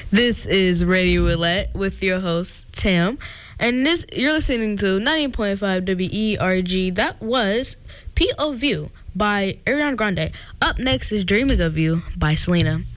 This is Radio Roulette with your host, Tam. And you're listening to 90.5 WERG. That was P.O. View by Ariana Grande. Up next is Dreaming of You by Selena.